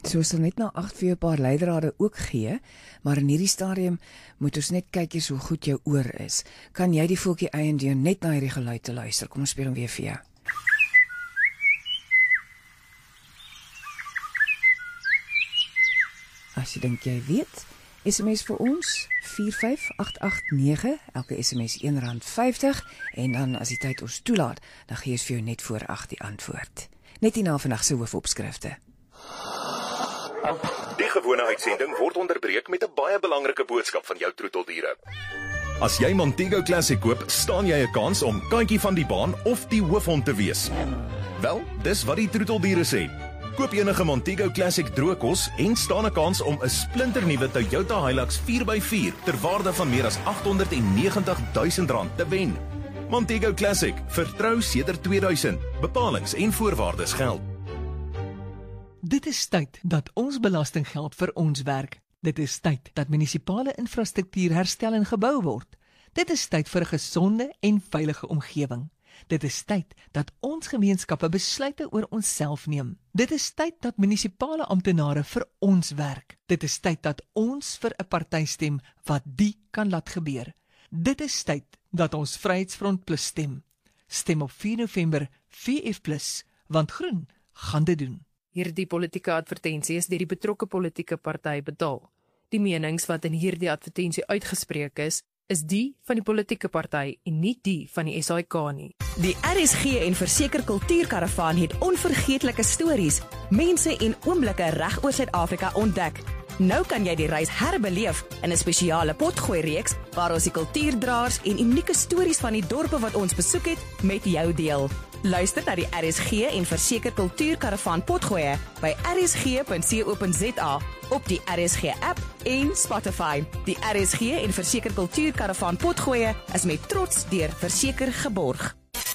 So sal net na 8 vir jou 'n paar leidrade ook gee, maar in hierdie stadium moet ons net kyk eens hoe goed jou oor is. Kan jy die voeltjie eien deur net na hierdie geluid te luister? Kom ons speel hom weer vir jou. As jy dink jy weet, SMS vir ons 45889, elke SMS R1.50 en dan as die tyd ons toelaat, dan gee ons vir jou net voor 8 die antwoord. Net hierna vandag se hoofopskrifte. Die gewone uitsending word onderbreek met 'n baie belangrike boodskap van jou troeteldiere. As jy Montego Classic koop, staan jy 'n kans om kantjie van die baan of die hoofhond te wees. Wel, dis wat die troeteldiere sê. Koop enige Montego Classic droogkos en staan 'n kans om 'n splinternuwe Toyota Hilux 4x4 ter waarde van meer as R890 000 te wen. Montego Classic, vertrou sedert 2000. Bepalings en voorwaardes geld. Dit is tyd dat ons belastinggeld vir ons werk. Dit is tyd dat munisipale infrastruktuur herstel en gebou word. Dit is tyd vir 'n gesonde en veilige omgewing. Dit is tyd dat ons gemeenskappe besluite oor onsself neem. Dit is tyd dat munisipale amptenare vir ons werk. Dit is tyd dat ons vir 'n party stem wat die kan laat gebeur. Dit is tyd dat ons Vryheidsfront Plus stem. Stem op 4 November VF+, want groen gaan dit doen. Hierdie politieke advertensie is deur die betrokke politieke party betaal. Die menings wat in hierdie advertensie uitgespreek is die van die politieke party en nie die van die SAIK nie. Die RSG en Verseker Kultuurkaravaan het onvergeetlike stories, mense en oomblikke reg oor Suid-Afrika ontdek. Nou kan jy die reis herbeleef in 'n spesiale potgooi-reeks waar ons die kultuurdraers en unieke stories van die dorpe wat ons besoek het met jou deel. Luister na die RSG en Verseker Kultuurkaravaan potgoeie by rsg.co.za op die RSG-app en Spotify. Die RSG en Verseker Kultuurkaravaan potgoeie is met trots deur Verseker geborg.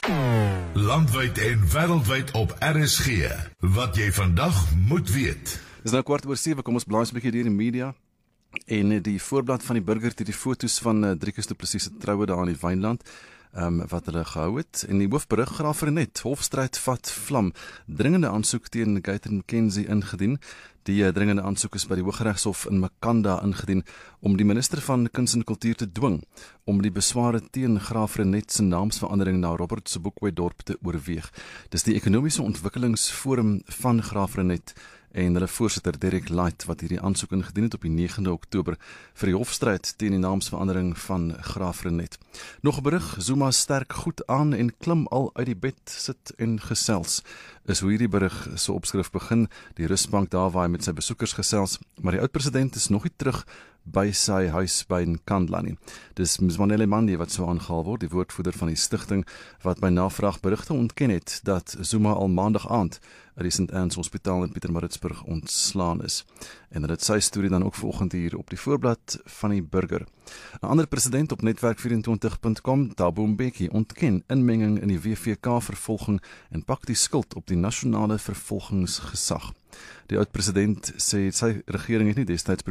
Landwyd en wêreldwyd op RSG. Wat jy vandag moet weet. Dis nou 7:15, kom ons blaas 'n bietjie deur die media. En die voorblad van die Burger het die foto's van Driekus du Plessis se troue daar in die Wynland. Wat hulle gehou het. En die hoofberig, Graaf-Reinet, hofstryd vat vlam. Dringende aansoek teen Gaitan McKenzie ingedien. Die dringende aansoek is by die Hooggeregshof in Makanda ingedien om die minister van Kuns en Kultuur te dwing om die besware teen Graaf-Reinet se naamsverandering na Robert Sobukwe dorp te oorweeg. Dis die Ekonomiese Ontwikkelingsforum van Graaf-Reinet en hulle voorsitter Derek Light wat hierdie aansoek ingedien het op die 9de Oktober vir die hofstryd teen die naamsverandering van Graaf-Reinet. Nog 'n berig, Zuma sterk goed aan en klim al uit die bed, sit en gesels. Is hoe hierdie berig so opskrif begin, die rusbank daar waar hy met sy besoekers gesels, maar die oud-president is nog nie terug by sy huis by Nkandla nie. Dis Mzwanele Mandi wat so aangehaal word, die woordvoerder van die stigting wat by navraag berigte ontken het dat Zuma al maandag aand uit die St. Anne's Hospitaal in Pietermaritzburg ontslaan is. En dit sy storie dan ook vanoggend hier op die voorblad van die Burger. 'n ander president op netwerk24.com, Thabo Mbeki, ontken inmenging in die WVK-vervolging en pak die skuld op die nasionale vervolgingsgesag. Die oud-president sê sy regering het nie destyds